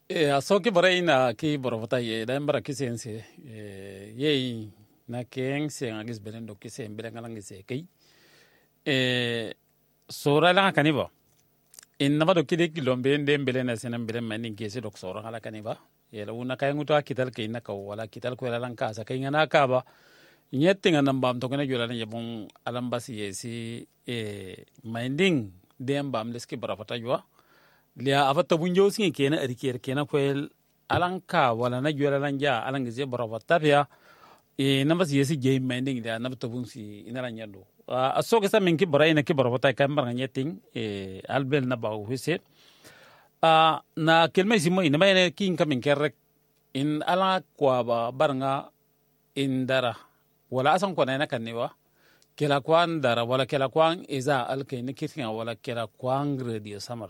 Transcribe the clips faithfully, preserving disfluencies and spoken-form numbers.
e asoki boraina ki borofota ye da mbara kisense e ye na keng se ngis belen do kise mbele ngalang se kai e sora la kaniba in na do kide kilombe ndem mbele na senam mbele mani kese dok sora ngala kaniba ye la una kay nguta kital kay na ko wala kital ko la lan kasa kay ngana ka ba nyetti nga nambam to kana jola ne bon alambasi ye si e minding dem bam leski borofota jwa lia avata bunjo singi kena ariker kena kwel alanka wala na juala lanja alang ze borofota pia e nambas yesi game minding dia nabta bunsi inala nyando a soke sa minki borai na ki borofota kambar nyeting e albel na bawo hise a na kelme simo ina bayne kin kamin kerrek in ala kwa ba barnga indara wala asan ko na kanniwa kela kwan dara wala kela kwan iza alkay ne kitin wala kela kwan radio samar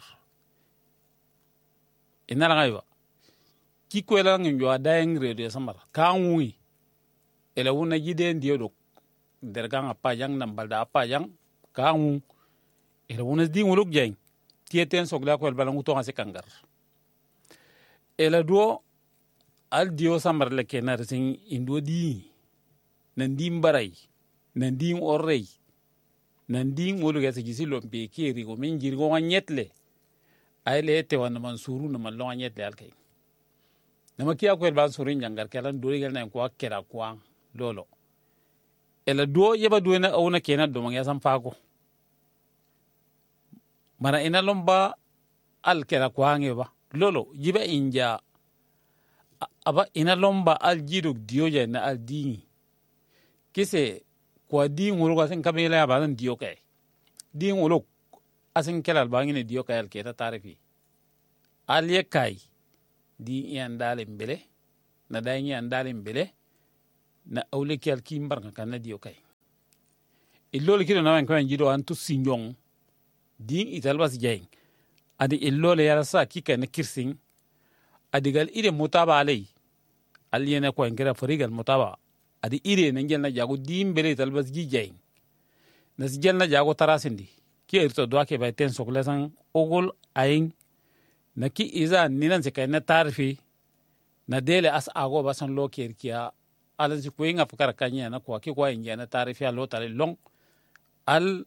ina la ngaywa ki ko la ngi wa daeng radio samar kanwi ela wona jide ndiyo do derga ngapa jang nambalda apa jang kanwu ela wona di nguluk jeng tieten sogla ko balangu to ngase kangar ela do al dio samar le kenar sing indo di nandi mbaray nandi orrey nandi ngulu gese gisi lombe kiri ko min jirgo nyetle ay le te wan mansuru na man lo nyetle al kay nama kiya ko ban surin jangar kelan do gel na ko kera kwang lolo ela do yeba do na awna kenan do man yasam fago mana ina lomba al kera kwang ba lolo jiba inja aba ina lomba al jiduk dioje na al dini kise kwa di ngulu ga sen kamela ya bazan diyo kay di ngulu asen kelal bangi ne diyo kay al keta tarifi al yekay di yan dalim bele na dayi yan dalim bele na awle kel kimbar kan na diyo kay illol kido na wan kan jido an tu sinjong di italbas jeng adi illol ya sa kika na kirsing adigal ide mutaba alai al yene ko ngira farigal mutaba adi ire na ngel na jago dimbele talbas gi jeng na sijel na jago tarasindi ki erto do ke bay ten soklesan ogol ayin na ki iza ninan se kay na tarfi na dele as ago basan lo ker kiya alan si ko inga fakar kanya na ko ki ko inga na tarfi alo tale long al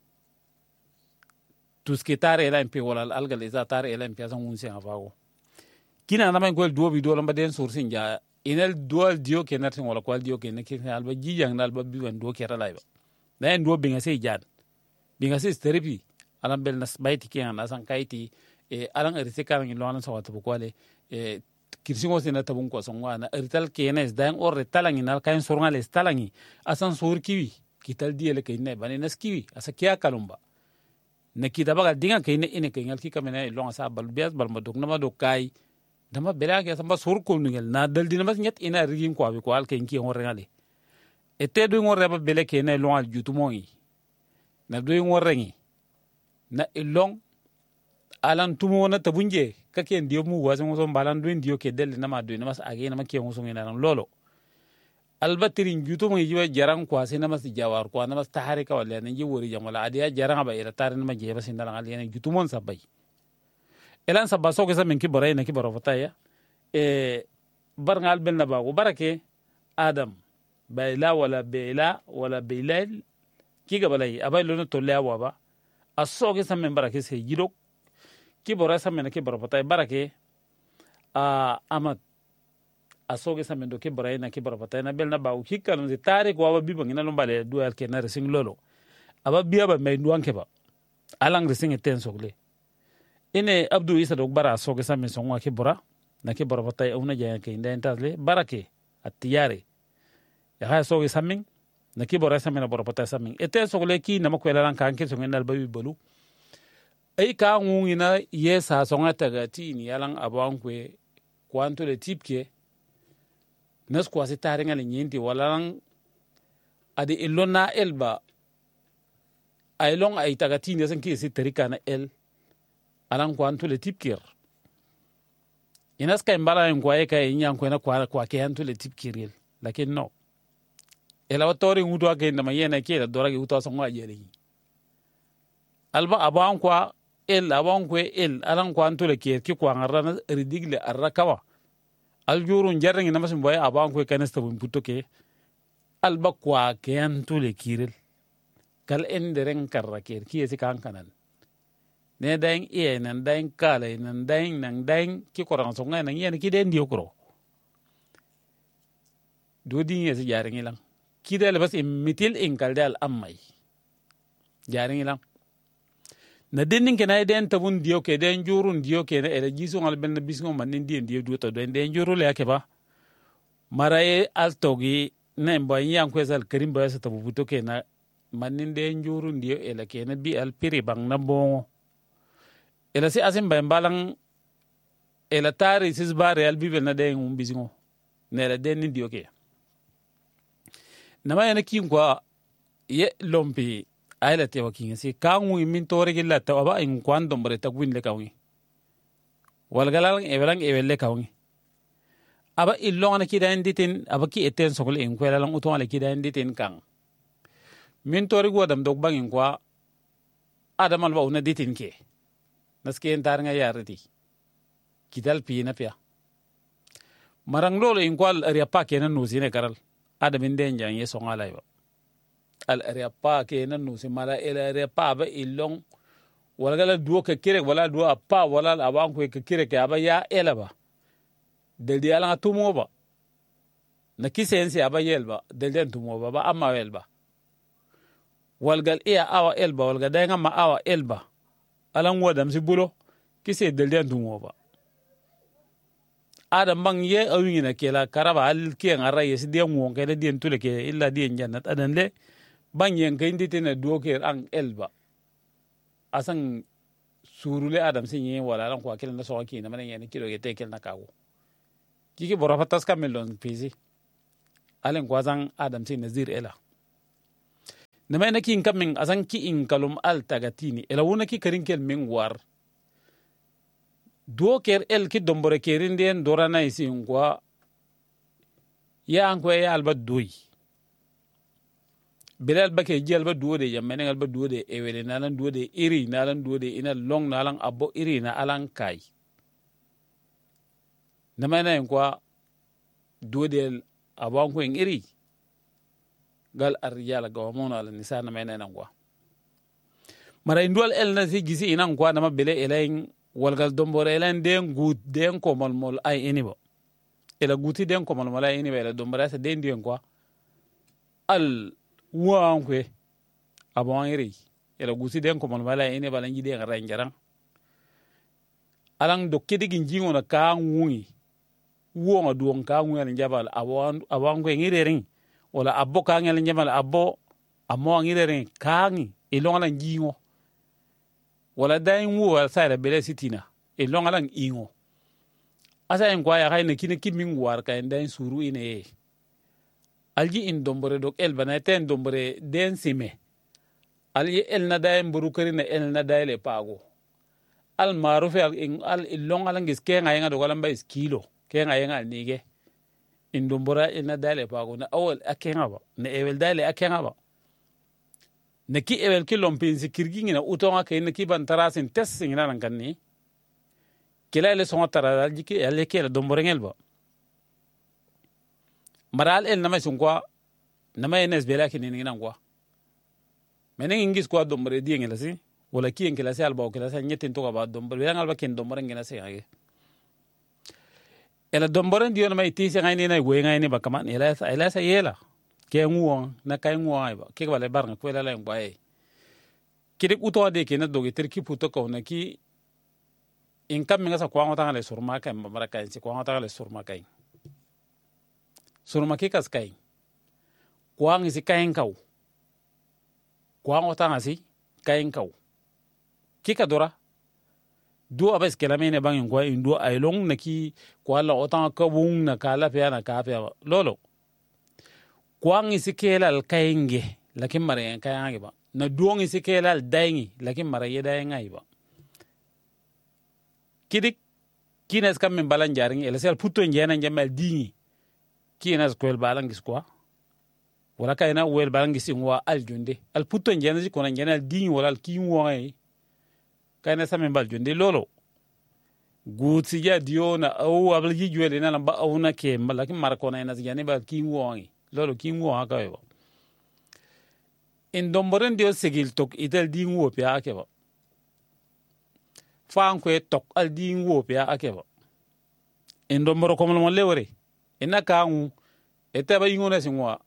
tuske tare la mp wala al gal iza tare la mp asan unse afago kina na man gol duobi do lamba den sursin ja inel dual dio ke natin wala kwal dio ke ne ke alba jijang na alba biwan do ke ralay ba da en do binga sey jad binga sey therapy alam bel nas bayti ke an asan kayti e alan erite kan ngi lona so watu ko le e kirsingo sina tabun ko son wana erital ke nes da en orre talangi na kain sorngale talangi asan sur kiwi kital diele ke ne bane nas kiwi asa kiya kalumba ne kitaba dinga ke ne ine ke ngal ki kamena lona sa bal bias bal madok na madok kai dama belage samba sur ko ngel na dal dina mas nyet ina rigin ko abi ko al ken ki ngore ngale e te do ngore ba bele ke na long al jutu moyi na do ngore ngi na ilong alan tumo na tabunje ka ken dio mu waso so balan do dio ke del na ma do na mas age na ma ke ngoso ngena lolo albatiri jutu moyi jiwa jarang ko asina mas jawar ko na mas taharika wala na ji wori jamala adiya jarang ba ila tarin ma je ba sindala ngal yene jutu mon sabay elan sabba so kesa min ki boray na ki borofota ya e barngal ben na ba ko barake adam bayla wala bayla wala baylal ki ga balay abay lo to lewa ba aso kesa min barake se jidok ki boray sa min ki borofota barake a amat aso kesa min do ki boray na ki borofota na bel na ba ki kan de tare ko wa biba ngina lombale dual ke na resing lolo aba biya ba may duanke ba alang resing ten sogle ine abdu isa dog bara so ke samme so ngwa ke bora na ke bora patay una jaya ke inda entasle barake atiyare ya ha so ke samme na ke bora samme na bora patay samme ete so le ki na mako lan kan ke so ngal babi balu ay ka nguna yesa so ngata ga ti ni yalan aban kwe kwanto le tipke nas ko ase tare ngal nyinti wala ade ilona elba ay long ay tagati ni san ki si tarika na el alan kwanto le tipkir inas kay mbala en kwaye kay nyan ko na kwa kwa ke anto le tipkiril lakin no ela watori ngudo ke ndama yena ke da dorage uto so ngwa jeri alba aban kwa el awan kwe el alan kwanto le ke ki kwangara na ridigle arrakawa al jurun jarring na masin boy aban kwe kanesta bun puto ke alba kwa ke anto le kirel kal enderen karra ker ki esi kan kanan ne dain e nan dain kala nan dain nan dain ki koran so ngai nan yen ki den diokro do din esi jarring ilang ki dal bas mitil in kaldal ammai jarring ilang na dennin ke na den tabun diyo ke den jurun diyo ke na ele jisu ngal ben bisngo manin diyo diyo do to den den juru le yake ba maraye altogi na mbo yan kwesal karim ba sa tabu to ke na manin den jurun diyo ele ke na bi al piri bang na bongo ele si asim ba mbalang ele tari sis bare al bibel na den um bisngo na ele den diyo ke na ma yana kin kwa ye lompi ayla te wakin si kangu min tore gilla ta aba in kwando mbere ta gwin le kawni wal galal e belang e welle kawni aba illon na kida nditin aba ki eten sokol in kwela lang uto ala kida nditin kan min tore go dam dog bangin kwa adam al bauna ditin ke naske entar nga yarati kidal pi na pia marang lolo in kwal area pa kenan no sine karal adam inde njan yeso ngala ba al area pa ke nan no se mala el area pa ba ilong wala gala duo ke kire wala duo pa wala aban ko ke kire ke aba ya elaba del di ala tumo ba na kisensi aba yelba del den tumo ba ba amma welba wal gal iya awa elba wal ga danga ma awa elba alan wodam si bulo kise del den tumo ba adam bang ye awingi na kela karaba al ke ngara yes de ngon ke de den tule ke illa de jannat adan le banyen kai ndite na doke an elba asan surule adam sin yin wala ran kwa kilan da so ki na manen yana kilo ke tekel na kago kiki bora fatas kamelon pisi alen kwazan adam sin nazir ela na mai naki kamin asan ki in kalum al tagatini ela wona ki karin kel min war doker el ki dombore kerin den dorana isi ngwa ya an ko ya alba doyi bilal bake jel ba duode yamene ngal ba duode e wele nalan duode iri nalan duode ina long nalan abbo iri na alan kai namana en kwa duode abon ko en iri gal arjala ga mono ala nisa namana en kwa mara indol el na si gisi ina kwa na mabele elain walgal dombore elain den gut den ko mol mol ay enibo ela guti den ko mol mol ay enibo ela dombore sa den den kwa al wan kwe abon iri ela gusi den ko mon mala ene bala ngide ngara njaran alang do kedi ginjingo na ka ngui wo nga duon ka ngui ala njabal abon abon ko ngire ring wala abbo ka ngel njabal abbo amo ngire ring ka ngi ilong ala njingo wala dain wo al sala bele sitina ilong ala ingo asa en kwa ya hayne kine kimin war ka en dain suru ine alji in dombore dok el bana ten dombore den sime alji el na day mburu kari na el na day le pago al marufe al in al ilong al ngis ke nga nga do galan ba kilo ke nga nga nige in dombora el na day le pago na awol akenga ba na ewel day le akenga ba na ki ewel ki lompin si kirgi ngina utonga ke na ki ban tarasin tes ngina nan kanni kila le songa tara alji ki el ke le dombore ngel ba maral el nama sunkwa nama enes bela kini ni nangwa menen ingis kwa dombore di ngela si wala ki ngela si alba ngela si nyetin to ba dombore bela ngalba ken dombore ngela si age ela dombore di nama iti si ngani na gwe ngani ba kaman ela sa ela sa yela ke nguwa na kai nguwa ba ke bale bar ngko ela la ngwa e kidi uto de ke na dogi terki puto ko na ki in kam mi ngasa kwa ngota ngale surma kai mabara kai si kwa ngota ngale surma kai surma ke kas kai kwa ngi si kai ngau kwa ngota ngasi kai ngau kika dora do abes kelamene bangin kwa indo ailong naki kwa la otan ka bung na kala pe na ka pe lolo kwa ngi si kelal kai nge lakin mare kai ngi ba na do ngi si kelal daingi lakin mare ye dai ngai ba kidik kines kam min balan jaring ele sel putto njena njamal dingi kines ko el balan gis kwa wala kayna wel balan gis ngwa al junde al putto njena ji kona njena dingi wala al ki ngwa ai kayna samen bal jonde lolo gutsi ja dio na au abal ji jwele na lamba au na ke mbala ki markona ina zigani ba kinwongi lolo kinwo ka yo in domboren dio segil tok itel di ngo pya akeba fan ko tok al di ngo pya akeba in domboro ko mo lewre ina kaangu etaba ingona singwa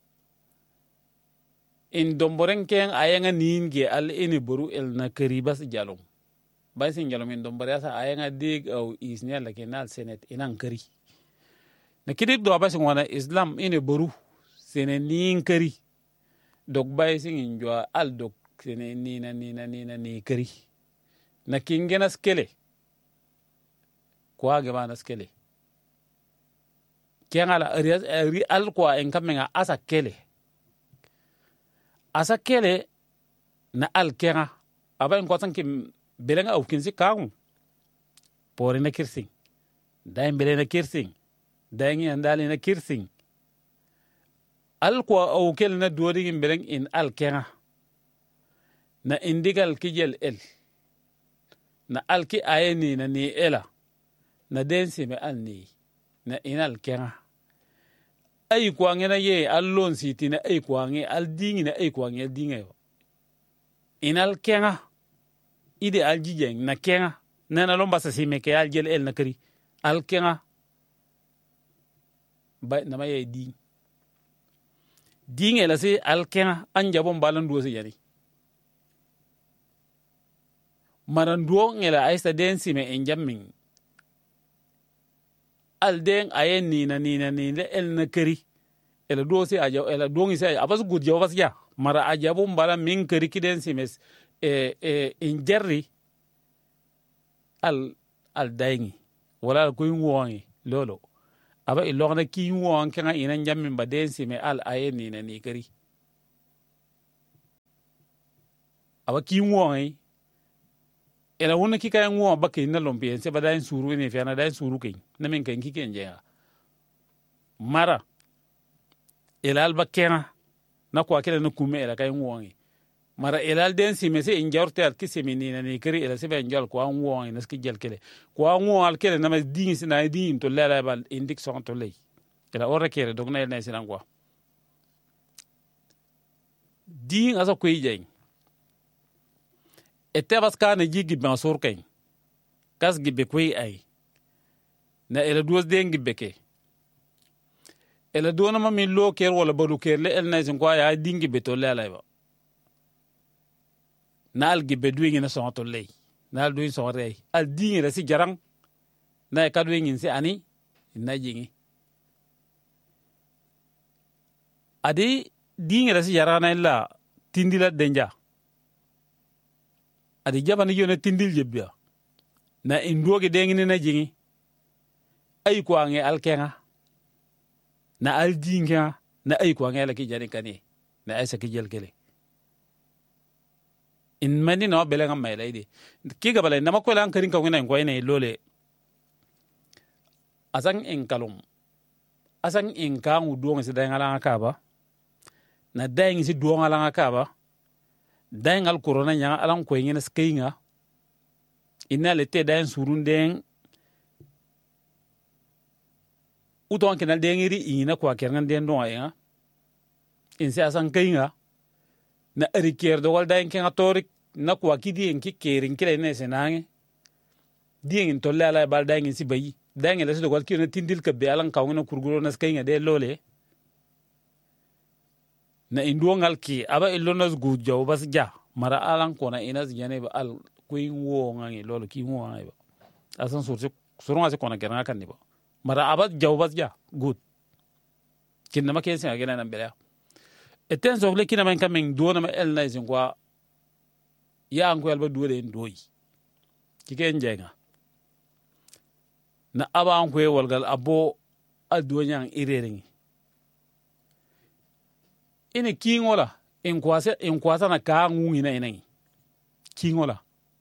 in domboren ken ayanga ninge al ene boru el na karibas jalom bay sin jalom in dombore asa ayanga dig au isnya la kenal senet inan kari na kidib do abasi ngona islam ene boru sene nin kari dog bay sin injwa al dog sene nina nina nina ni kari na kingena skele kwa ge bana skele kengala ri al kwa en kamenga asa kele asa kele na al kenga aba en kwatan kim belenga au kinsi kaung pore na kirsing dai bele na kirsing dai ngi andale na kirsing al kwa au kel na duodi ngim beleng in al kenga na indigal kijel el na al ki ayeni na ni ela na densi me al ni na inal kenga ay kwange na ye allon siti na ay kwange al dingi na ay kwange al dingi inal kenga ide al jijeng na kenga nana lomba sa sime ke al jel el na kari al kenga ba na ma ye ding dingi la se al kenga anja bom balan do se yani maran do ngela aysta densi me enjammin al den ayen ni na ni na ni el na kari el do se aja el do ngi se abas gud jaw bas ja mara aja bom bala min kari kiden simes e e in jerri al al dayngi wala ko wongi lolo aba ilo na ki won kan ina jammin ba den sime al ayen ni na ni kari aba ki wongi ela wona ki kay won ba ke na lombe se ba dayn suru ni fi na dayn suru ke na min kan ki ken je mara ela al ba kena na ko akele na kume ela kay wongi mara elal den si mese injorte al kisemi ni na ni kiri ela sebe njal ko an won na ski jel kele ko an won al kele na ma din si na din to lela bal indik son to lay ela ora kere dog na na sinan ko din asa ko yeng ete baska na jigi ban sur kay kas gibe ko ay na ela duos den gibe ke ela do na ma mi lo ker wala badu ker le el na sin ko ya dingi be to lela ba nal gibe duingi na son to lay nal duin son rey al dingi la si jarang na ka duingi si ani na jingi adi dingi la si jarana illa tindila denja adi jabani yone tindil jebbiya na indoge dengi na jingi ay ko ange alkenga na al dinga na ay ko ange la ki jani kani na ay sa ki jel kele in mani no belenga mai laide ki ga balai nama ko lan karin ka wina ko ina lole asan in kalum asan in ka ngu do ngi da ngala ka ba na da ngi si do ngala ka ba da ngal corona nya alan ko ngina skeinga ina le te da surunden uton kenal de ngiri ina ko akeran den do ya in si asan keinga na riker do wal dain ken atorik na ko akidi en kikerin kile ne senange dien to lala bal dain si bayi dain la so do wal kino tindil ka be alan kawna kurguro nas kayga de lole na indu ngal ki aba ilonas gu jaw bas ja mara alan ko na inas jane ba al kuin wo ngangi lolo ki wo ngai ba asan surse surunga se kona geranga kan ni ba mara aba jaw bas ja good kinna ma kense agena nan bela eten so le kina man kamen do na el na izin kwa ya an ko alba do le ndoyi kike njenga na aba an ko walgal abo adunya irering ine kingola in kwase in kwasa na ka ngungi na inai kingola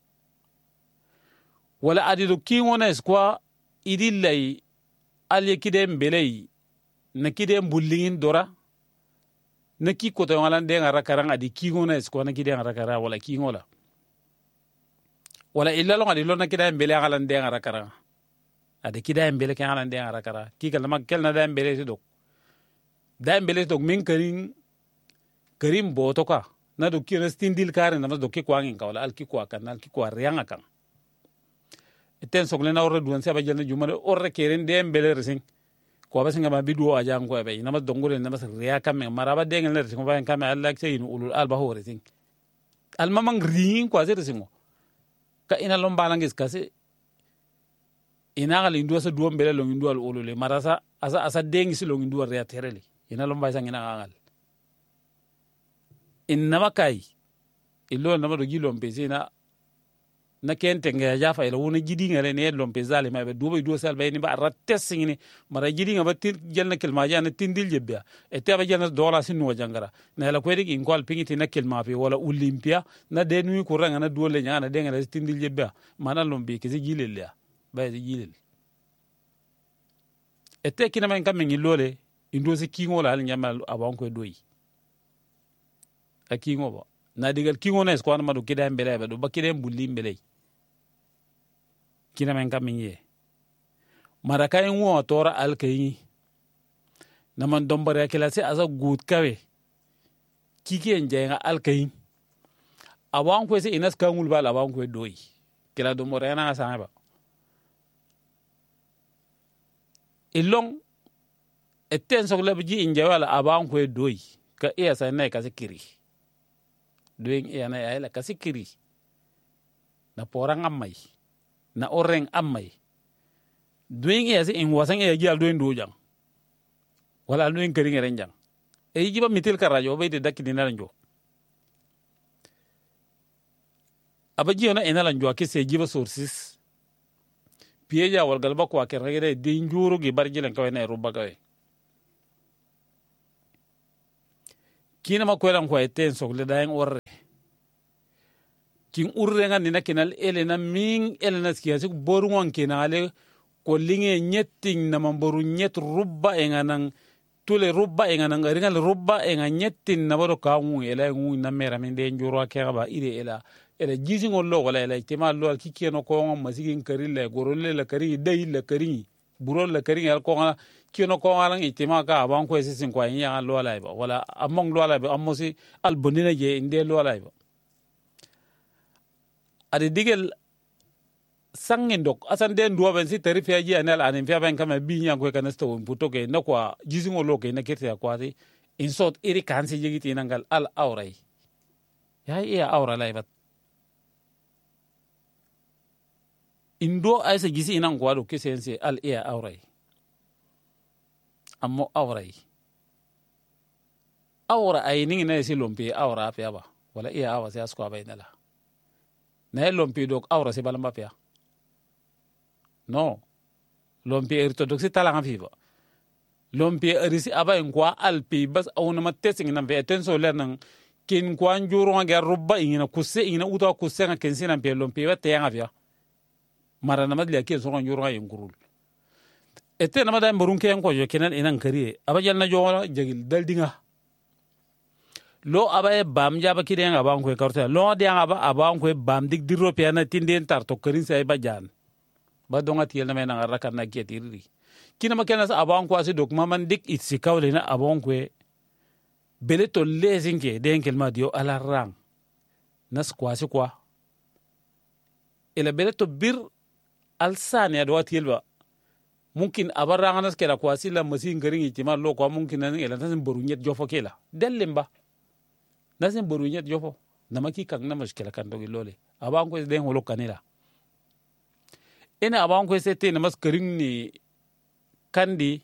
wala adido kingona eskwa idillai alye kidem belei na kidem bullingin dora na ki ko to ngalan de ngara karanga di kingona eskwa na kidem ngara kara wala kingola wala illa lo ngadi lo na kida mbele ngalan de ngara kara ade kida mbele ke ngalan de ngara kara ki kala mag kel na da mbele ti dok da mbele dok min karin karim boto ka na do ki restindil kare na do ki kwangin ka wala al ki kwa kan al ki kwa rianga kan eten sogle na orre duan saba jelna jumale orre keren de mbele resing ko ba singa ma bidu a jang ko be na ma dongole na ma riya kam maraba de ngel resing ba kam Allah ke yin ulul al ba ho resing al mamang ring ko azir resing ka ina lomba langis kasi ina gal indu sa duom mbele lo indu al ulule marasa asa asa dengi si lo indu riya tereli ina lomba sang ina gal innama kai illo nama do gilom pesina na kente nga jafa ila wona jidi ngale ne lom pesale ma be do be do sal be ni ba rattes ni mara jidi nga ba tin jelna kelma jana tindil jebba e te ba jelna dola sinu jangara na la ko dik in kol pingiti na kelma pe wala olimpia na de nuy ko ranga na dole nyana de ngala tindil jebba mana lom be kisi gilel ya ba gilel e te kina men kam ngi lole indo se kingo la al nyamal abon ko doyi akingo ba na digal kingo na skwana madu kida mbele ba do bakide mbuli mbele kina men kam ngi maraka en wo tora alkayi na man dombare kila se asa gut kawe kike njenga alkayi awan ko se inas kangul ba la awan ko doyi kila do more na sa ba ilong etten sogle bi injawala awan ko doyi ka iya sa nay ka sikiri doing iya na ya la ka sikiri na porang amai na oreng amai doing iya si in wasan iya gial doing dojang wala doing kering renjang e yiba mitil karajo be de dakki na njo abaji ona ena la njo akise jiba sources pieja wal galba ko akere de njuro gi barjilen ko na ruba gawe kina ma kwelan ko eten sogle daen orre kin urre nga ni nakinal elena min elena skiyasi borungon kinale ko linge nyetting na mamboru nyet rubba enganan tule rubba enganan ringal rubba engan nyettin na bodo ka ngu ela ngu na mera min de njuro akeba ide ela ela jisingol lo wala ela tema lo kikeno ko ngam masigin karille gorolle la kari dey la kari burol la kari al ko ngala kino ko ngala itima ka ban ko sisin ko yin ya lo la ba wala among lo la ba amosi al bonina je inde lo la ba ade digel sangin dok asan den do ben si tarifiya ji anal anin fiya ben kama bi nya ko kana sto puto ke na kwa jisingo lo ke na kirta kwa ti insot iri kansi jigiti nangal al aurai ya iya aura la ba indo aisa gisi inan kwa do kisense al iya aurai ammo aurai aura ay ningi na si lompi aura fiya ba wala iya awa sai asko bay nala na lompi dok aura si balamba fiya no lompi orthodoxi talanga fiba lompi risi aba en kwa alpi bas awna matesing na be tenso lernan kin kwa njuro nga rubba ingina kusse ingina uta kusse nga kensina pe lompi wa tayanga fiya mara na madli ake so njuro nga yengurul ete na madan burun ken ko jo kenan inan kariye aba jalna jo jagil daldinga lo aba e bam jaba kiden aba ko karta lo de aba aba ko bam dik diro pe na tinden tar to karin sai ba jan ba donga tiel na mena raka na ketiri kina makena sa aba ko asi dok maman dik itsi kawle na aba ko bele to lezinge den kelma dio ala rang nas kwasi kwa ila bele to bir alsani adwa tielba mungkin abaranga nas kela kwasi la masi ngaring itima lo ko mungkin nan ela tan boru nyet jofo kela delemba nasin boru nyet jofo namaki kan na mashkela kan dogi lole aban ko den holo kanila ina aban ko sete na maskaring ni kandi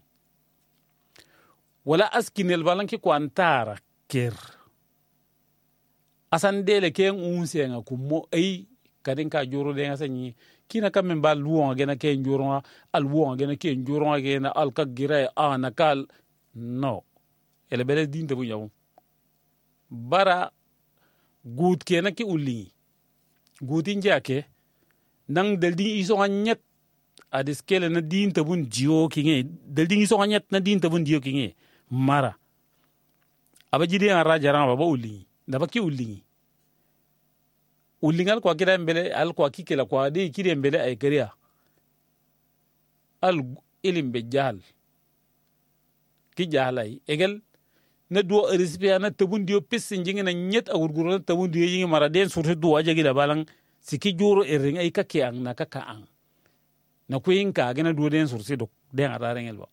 wala askinel balanki ko antara ker asan dele ken unsenga kumo ai kadin ka juro de ngasanyi kina kamen ba luwa gena ke njuro al luwa gena ke njuro gena al ka gira ana kal no ele bele dinde bu yaw bara gut ke na ki uli gutin jake nang deldi iso anyet adiskele na dinte bun jiyo kinge deldi iso anyet na dinte bun jiyo kinge mara aba jide an rajaran ba uli da ba ki uli ulingal kwa kida mbele al kwa kikela kwa de kide mbele ay kariya al ilim be jahal ki jahalay egel na duwa rispia na tabundiyo pissin jingina nyet a gurguru na tabundiyo yingi mara den surtu duwa jagi da balang siki juro iring ay kake ang na kaka ang na kuyin ka gina duwa den surtu dok den araren elba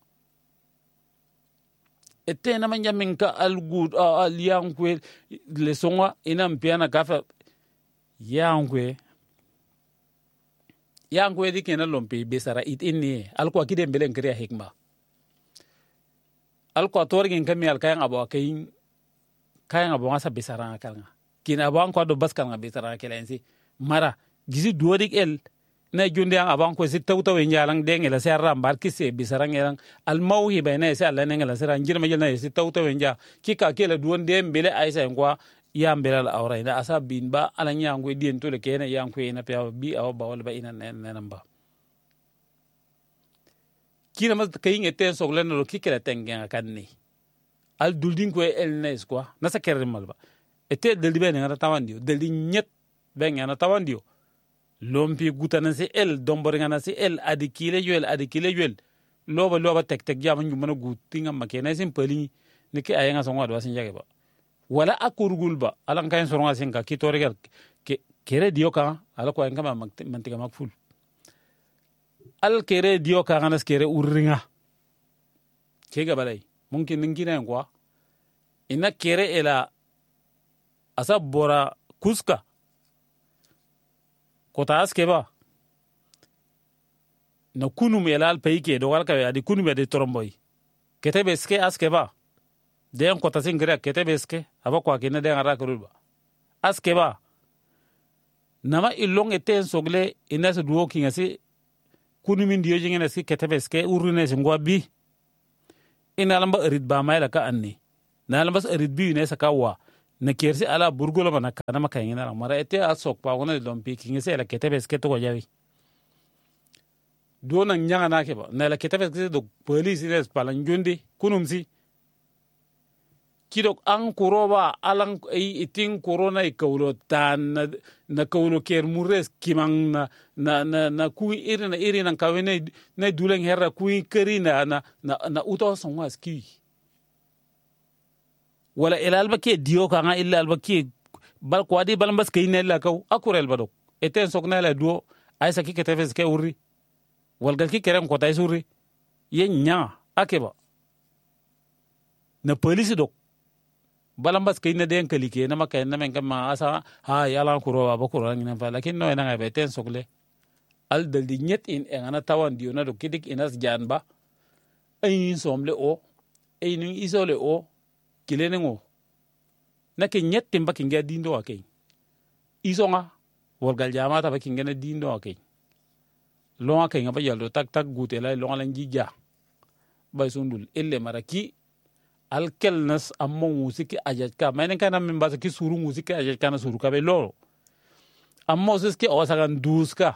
ete na manja minka al gud al yankwe le songa ina mpiana kafa yankwe yankwe dikena lompe besara it inni al kwa kide mbele nkriya hikma al ko torgin kami al kayan abo kayin kayan abo ngasa besara kalnga kin abo an ko do baskal nga besara kelensi mara gizi duodik el na junde ang abo ko si tawtaw nyalang deng la serra mbar kisse besara ngelang al mawhiba na se alla ngela sera njir ma jelna si tawtaw nja kika kela duon dem bele aisa ngwa ya mbele al awra ina asa bin ba ala nyangwe dien to le kene yang ko ina pe bi aw ba wal ba ina nenamba kina mas kayin eten soglen lo kikela tengen kanni al duldin ko el nes quoi na sa kerre malba ete deldi ben ngara tawandio deldi nyet ben ngana tawandio lompi gutana se el dombor ngana se el adikile yel adikile yel loba loba tek tek jam nyu mana gutinga makena sim peli niki ayenga songa do sin jage ba wala akurgul ba alan kayen soronga sin ka kitorgal ke kere dioka ala ko ngama mantiga makful al kere dio ka ganas kere urringa kega balai mungkin ningina kwa ina kere ela asa bora kuska kota aske ba na kunum ela al peike do wal ka adi kunum ade tromboy kete beske aske ba den kota singre kete beske aba kwa kina den ara kurba aske ba nama ilong eten sogle ina se duo kingasi kunu min diyo jingene ski ketebeske urune singwa bi ina lamba erit ba mayla ka anni na lamba erit bi ne saka wa na kersi ala burgolo bana kana makayina mara ete asok pa wona dompi kingese la ketebeske to jawi dona nyanga na ke ba na la ketebeske do police ne palan jondi kunum si kidok an kuroba alang ay iting corona ikawlo tan na, na kawlo ker mures kimang na na na, na kui iri na iri nang kawene na duleng herra kui keri na na na, na uto songwa ski wala ilalba ke dio ka nga ilalba ke bal kwadi balambas kay nela kaw akurel badok eten sokna la duo ay saki ketefes ke urri wal gal ki kerem ko tay surri ye nya akeba na police dok balambas kay na den kalike na makay na men kama asa ha yala kuro ba kuro ngina fa lakin no ena ngabe ten sokle al dal di nyet in e ngana tawan dio na do kidik inas janba ay somle o ay ni isole o kilene ngo na ke nyet timba kinga dindo akay isonga wolgal jamata ba kinga na dindo akay lo akay ngaba yaldo tak tak gutela lo lan jija bay sundul elle maraki alkel nas ammo musiki ajaj ka menen kana min basa ki suru musiki ajaj kana suru ka be loro ammo sis ki osagan duska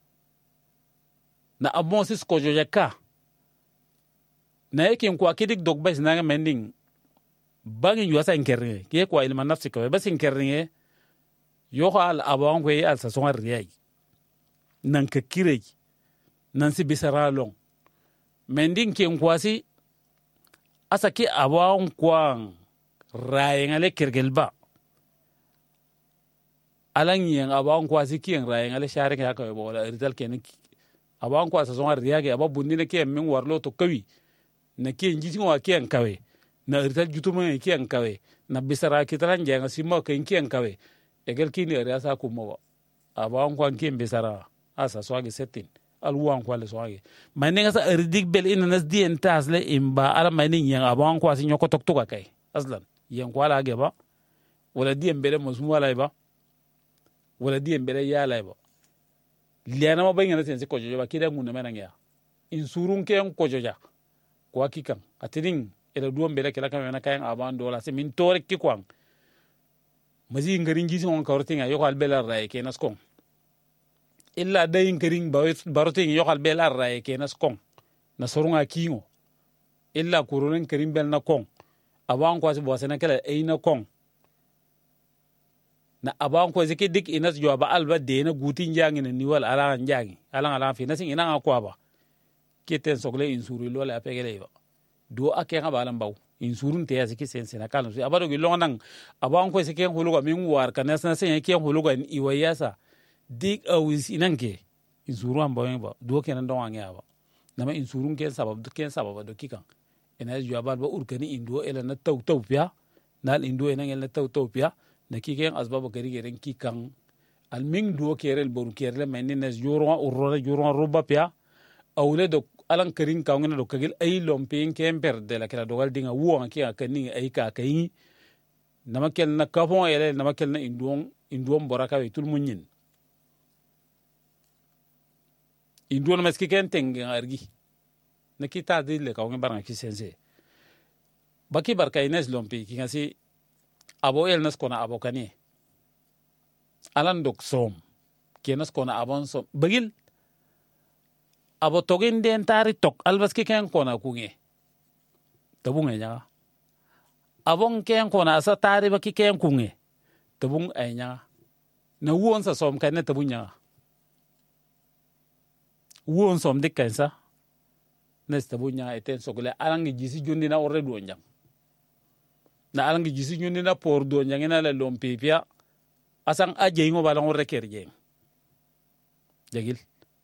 na ammo sis ko jojaka na yekin kwa kidik dog bas na mending bagi yuasa inkerre ki kwa ilma nafsi ka bas inkerre yo hal abon ko al sa son riyai nan ka kirei nan si bisara long mending ki kwasi asa ki abon kwang rayengale kirgelba alang yen abon kwasi ki rayengale share ka ka bola rital ken abon kwasa son riyage ababundi ne ke min warlo to kawi na ki njiti wa ki en kawe na rital jutuma ki en kawe na bisara ki taran jenga simo ken ki en kawe egel ki ne riasa ku mo abon kwang ki bisara asa swagi setin alwan kwale swagi maninga sa erdik bel ina nas dien tasle imba ala manin yang abon kwasi nyoko tok tok kay aslan yen kwala ge ba wala dien bele mosmu wala ba wala dien bele yala ba liana ma bangena sen se kojojo ba kida nguna menanga ya insurun ken kojoja ko akikan atinin ela duom bele kala kamena kayan aban dola se min tore ki kwang mazi ngarin jisi on kawrtinga yoko albela ray kenas kon illa dayin karing barotin yokal belar raye kenas kon na sorunga kingo illa kurunen karing bel na kon awan kwasi bosena kala eina kon na aban ko zike dik inas jo ba alba de na gutin jangi ni wal ala jangi ala ala fi nasin ina ko ba keten sogle insuru lo la pegele ba do ake ga balan baw insurun te yaziki sen sen akal so abado gi longan aban ko zike huluga min war kanas na sen yake huluga ni iwayasa dik awis inanke insuru am bawen ba do kenan don anya ba nama insurun ken sabab ken sabab do kikan ina jo abal ba urkani indo ela na taw taw pia nal indo ina ngel na taw taw pia na kiken asbaba gari geren kikan alming do kerel boru kerle men ne joro urro joro roba pia awle do alan karin ka ngena do kagel ay lompin kemper de la kala dogal dinga wo an kiya kani ay ka kai namakel na kapon ele namakel na indon indon boraka we tul munyin indon maski ken tenga argi na kita dile ka ngi baranga kisense baki barka ines lompi kingasi abo el nas kona abo kani alan dok som kenas kona abon som bagil abo togin den tari tok albas ki ken kona kunge tabung enya abon ken kona sa tari baki ken kunge tabung enya na won sa som kan tabunya won som dikansa nes tabunya eten sogole alangi jisi jondi na orre do nyam na alangi jisi jondi na por do nyangena la lompi pia asang aje ngo balang orre kerje jagil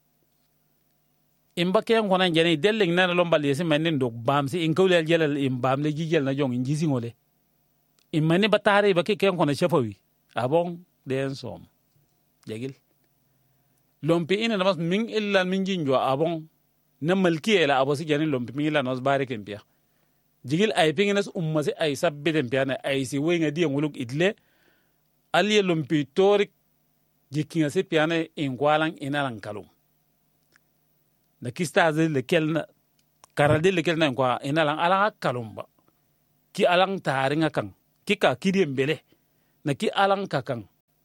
imba ken kona jeni delling na lombal yesi manin dok bamsi in kawle jelal imbam le jijel na jong injisi ngole imani batare baki ken kona chefawi abong den som jagil lompi ina namas min illa min jinjo abong na malki ela abosi jani lompi min illa nos bare ken pia jigil ay pinginas ummasi ay sabbeden pia na ay si wenga di nguluk idle ali lompi torik jikinga se piane in kwalang inalang kalum na kistaze lekel na karade lekel na kwa inalang alang kalumba ki alang taringa kang kika kidi mbele na ki alang kakang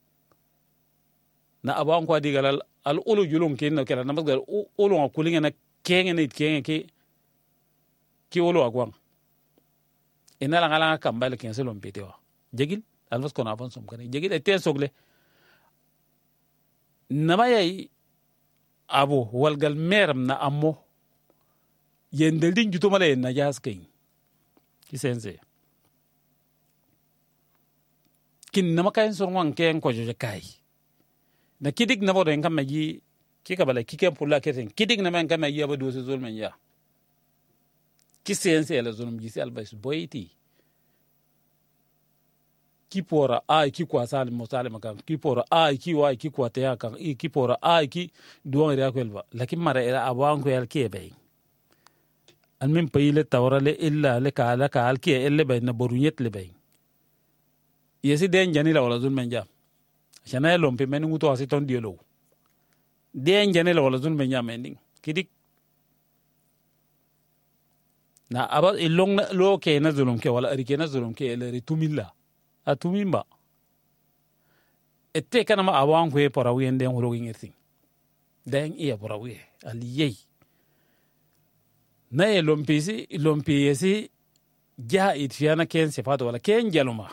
na abang kwa digalal al ulu julung kin na kala namas gal ulu akulinga na kenge na kenge ki ki ulu agwang inalang alang kambal kin se lompite wa jegil alvas kona afon som kani jegil eten sogle namayai abo walgal meram na ammo yendel din juto mala na jas king kisense kin namakain sorwan ken ko joje kai na kidik na bodo en kamaji kika bala kiken pulla keten kidik na men kamaji abado se zulmen ya kisense la zulum jisi albais boyti kipora ai ki kwa sal mosale makan kipora ai ki wa ki kwa te kan i kipora ai ki duwan ria kwelba lakin mara era aban ko yal kebe an min payile tawra le illa le ka la ka al ki elle bay na borunyet le bay yesi den jani la wala zun menja shana lompe men nguto asiton dielo den jani la wala zun menja mending kidik na aba ilong lo ke na zulum ke wala arike na zulum ke ele ritumilla atumimba ette kana ma awan ko e para wien den horo ngirti den iya para wie aliyei na e lompisi lompiyesi ja it fiana ken se fato wala ken jaluma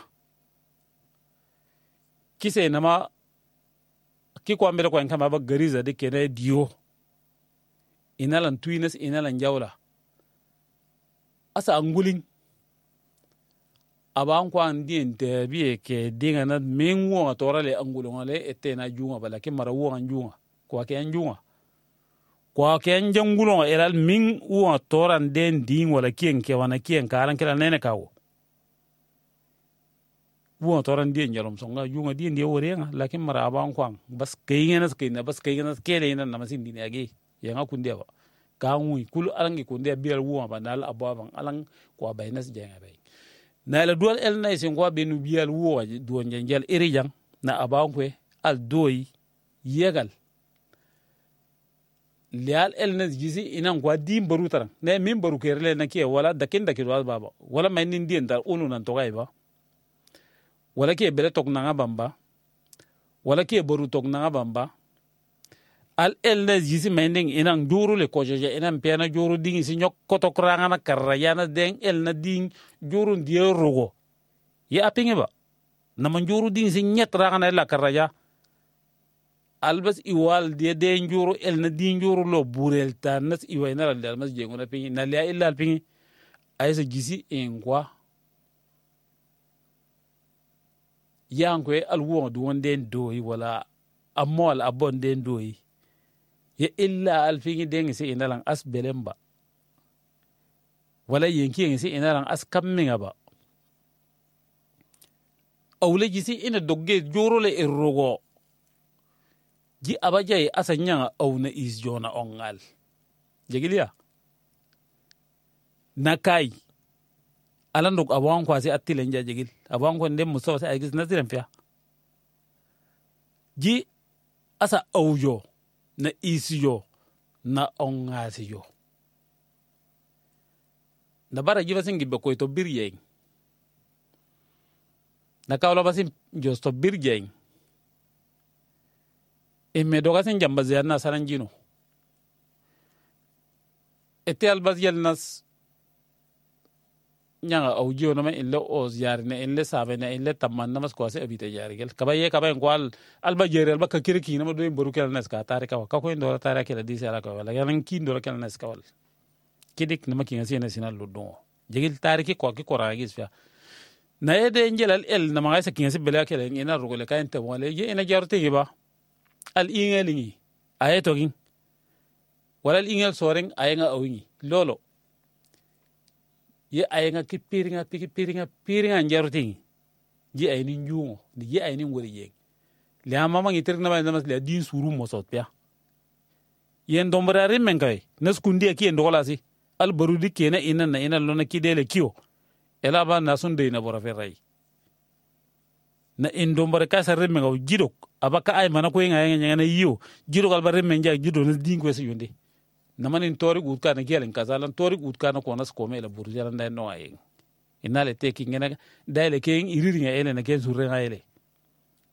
kise nama ki ko ambere ko en kama ba gariza de kene dio inalan tuinas inalan jawla asa angulin aban ko an din te biye ke dinga na min wo torale angulon le ete na junga bala ke mara wo an junga ko ke an junga ko ke an jangulon elal min wo toran den din wala kien ke wana kien karan kala nene kawo wo toran din jalom songa junga din de worenga lakin mara aban ko bas kayena skina bas kayena skele ina na masin din age yanga kunde ba kawi kul alangi kunde bial wo ba dal ababan alang ko baynas jenga bay na la dual el na sin ko benu bial wo do njel irijang na abankwe al doyi yegal lial el na jisi inan ko dim baru taran na min baru kerle na ke wala dakin dakin wal baba wala may nin dien dar unu nan to ba wala ke bele tok na bamba wala ke baru tok na bamba al el na jisi mending inan juru le ko jeje inan pena juru dingi si nyok koto kranga na karayana den el na ding juru die rogo ya apinge ba na manjuru din sin nyet ragana la karaja albas iwal de de njuru el na di njuru lo burel ta nas iwaina la almas jenguna pingi na lia illa pingi aysa gisi engwa yankwe alwo du wonden doyi wala amol abon den doyi ya illa alfingi dengi si inalang as belemba wala yenki ngi si inalang as kamminga ba awle gisi ina dogge jorole errogo ji abajay asanya awna is jona ongal jegilia nakai alandok awan kwasi attilen jajegil awan ko ndem muso sa agis nasiren fiya ji asa awjo na isiyo na ongasiyo na bara jiba singi be koy to birye na kawla basim josto birye e me doga sen jamba ziyana saranjino ete albas yelnas nyanga awjo na ma illa o ziyarne illa sabena illa tamanna mas ko ase abita jarigel kabaye kabaye kwal alba jerel ba ka kirki na ma do boru kel nas ka tarika ka ko ndo tarika la disi ala ko wala yanan ki ndo kel nas ka wal kidik na ma ki ngasi na sinal luddo jegil tariki ko ki ko ragis fa na yede ngelal el na ma ngasa ki ngasi bela kel ina rugole ka ente wala ye ina jarute ba al ingelingi ayeto gin wala al ingel soren ayenga awingi lolo ye ayenga ki piringa piki piringa piringa njaruting ji ayni njungo ni ye ayni ngori yeng le amama ngi tirna ba namas le din suru mo sot pia yen dombrare men kay nas kundi ki en dola si al barudi kena ina na ina lona ki dele kiyo ela ba na sunde na bora ferrai na en dombre ka sa remme ngaw jidok abaka ay mana ko nga nga na yiyo jidok al bare men ja jido na din ko se yonde na manin tori gut kana gelen kazalan tori gut kana ko nas ko mela burjala nday no ay inale teki ngena dale ken iriri nga ele na ken surre nga ele